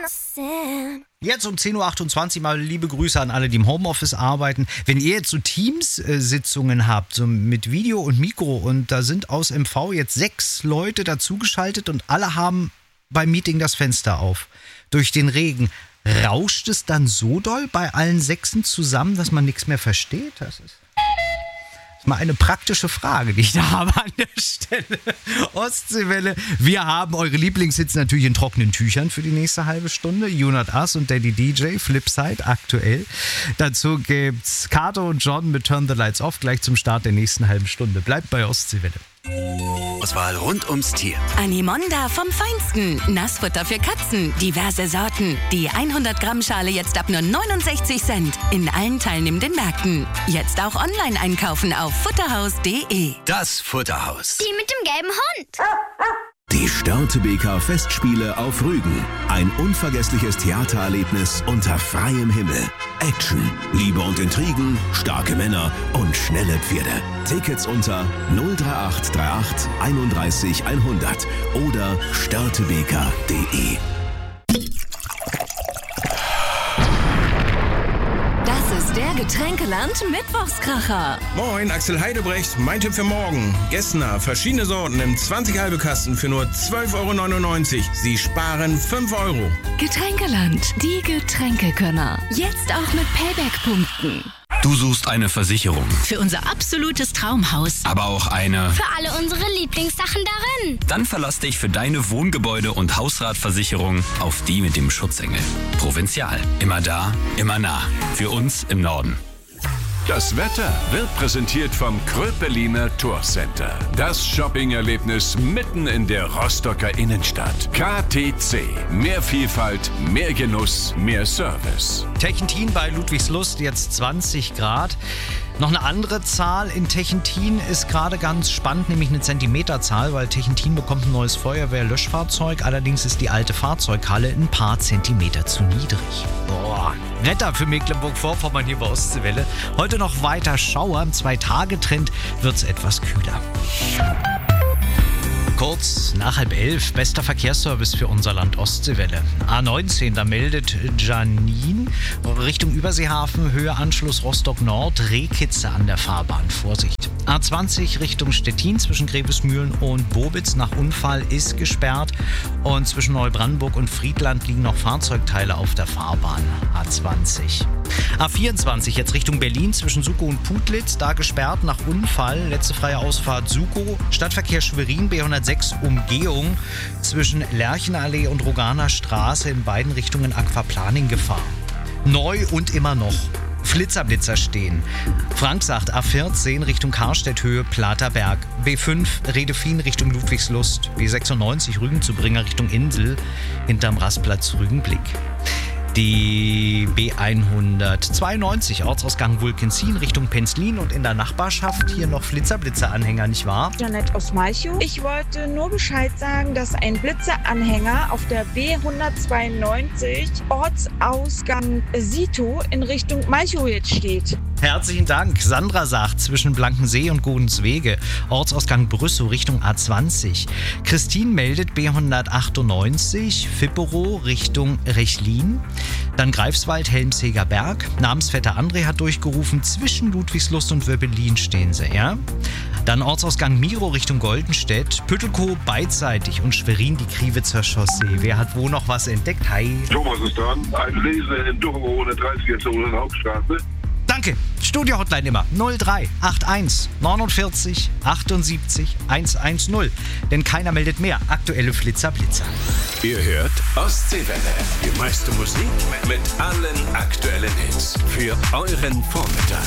Jetzt um 10.28 Uhr mal liebe Grüße an alle, die im Homeoffice arbeiten. Wenn ihr jetzt so Teams-Sitzungen habt, so mit Video und Mikro und da sind aus MV jetzt 6 Leute dazugeschaltet und alle haben beim Meeting das Fenster auf. Durch den Regen. Rauscht es dann so doll bei allen 6 zusammen, dass man nichts mehr versteht? Das ist mal eine praktische Frage, die ich da habe an der Stelle. Ostseewelle, wir haben eure Lieblingshits natürlich in trockenen Tüchern für die nächste halbe Stunde. You Not Us und Daddy DJ, Flipside, aktuell. Dazu gibt's Kato und John mit Turn the Lights Off, gleich zum Start der nächsten halben Stunde. Bleibt bei Ostseewelle. Auswahl rund ums Tier. Animonda vom Feinsten. Nassfutter für Katzen. Diverse Sorten. Die 100 Gramm Schale jetzt ab nur 69 Cent. In allen teilnehmenden Märkten. Jetzt auch online einkaufen auf futterhaus.de. Das Futterhaus. Die mit dem gelben Hund. Die Störtebeker Festspiele auf Rügen. Ein unvergessliches Theatererlebnis unter freiem Himmel. Action, Liebe und Intrigen, starke Männer und schnelle Pferde. Tickets unter 03838 31 100 oder störtebeker.de. Das ist der Getränkeland Mittwochskracher. Moin, Axel Heidebrecht. Mein Tipp für morgen. Gessner, verschiedene Sorten im 20 halbe Kasten für nur 12,99 €. Sie sparen 5 €. Getränkeland, die Getränkekönner. Jetzt auch mit Payback-Punkten. Du suchst eine Versicherung, Für unser absolutes Traumhaus. aber auch eine. Für alle unsere Lieblingssachen darin. Dann verlass dich für deine Wohngebäude- und Hausratversicherung auf die mit dem Schutzengel. Provinzial. Immer da, immer nah. Für uns im Norden. Das Wetter wird präsentiert vom Kröpeliner Tourcenter. Das Shopping-Erlebnis mitten in der Rostocker Innenstadt. KTC. Mehr Vielfalt, mehr Genuss, mehr Service. Techentin bei Ludwigslust, jetzt 20 Grad. Noch eine andere Zahl in Techentin ist gerade ganz spannend, nämlich eine Zentimeterzahl, weil Techentin bekommt ein neues Feuerwehr-Löschfahrzeug. Allerdings ist die alte Fahrzeughalle ein paar Zentimeter zu niedrig. Boah, Wetter für Mecklenburg-Vorpommern hier bei Ostseewelle. Heute noch weiter Schauer, im 2-Tage-Trend wird es etwas kühler. Kurz nach 10:30, bester Verkehrsservice für unser Land Ostseewelle. A19, da meldet Janine Richtung Überseehafen, Höhe Anschluss Rostock Nord, Rehkitze an der Fahrbahn, Vorsicht. A20 Richtung Stettin zwischen Grevesmühlen und Bobitz nach Unfall ist gesperrt und zwischen Neubrandenburg und Friedland liegen noch Fahrzeugteile auf der Fahrbahn. A20. A24 jetzt Richtung Berlin zwischen Sukow und Putlitz, da gesperrt nach Unfall, letzte freie Ausfahrt Sukow, Stadtverkehr Schwerin, B106 Umgehung zwischen Lerchenallee und Roganer Straße in beiden Richtungen Aquaplaning Gefahr. Neu und immer noch. Flitzerblitzer stehen. Frank sagt A14 Richtung Karstädt-Höhe, Platerberg. B5 Redefin Richtung Ludwigslust. B96 Rügen-zu-Bringer Richtung Insel, hinterm Rastplatz Rügenblick. Die B192 Ortsausgang Wulkenzin Richtung Penzlin und in der Nachbarschaft hier noch Flitzer-Blitzer-Anhänger, nicht wahr? Janette aus Malchow. Ich wollte nur Bescheid sagen, dass ein Blitzeranhänger auf der B192 Ortsausgang Sito in Richtung Malchow jetzt steht. Herzlichen Dank. Sandra sagt, zwischen Blankensee und Godenswege, Ortsausgang Brüssow Richtung A20. Christine meldet B198, Fipperow Richtung Rechlin. Dann Greifswald, Helmseger Berg. Namensvetter André hat durchgerufen, zwischen Ludwigslust und Wöbbelin stehen sie, ja? Dann Ortsausgang Miro Richtung Goldenstedt, Püttelkow beidseitig und Schwerin die Kriwitzer Chaussee. Wer hat wo noch was entdeckt? Hi. Thomas ist dran. Ein Leser in Duchow ohne 30er-Zone in der Hauptstraße. Danke. Studio-Hotline immer 0381 49 78 110. Denn keiner meldet mehr. Aktuelle Flitzer-Blitzer. Ihr hört Ostseewelle. Die meiste Musik mit allen aktuellen Hits. Für euren Vormittag.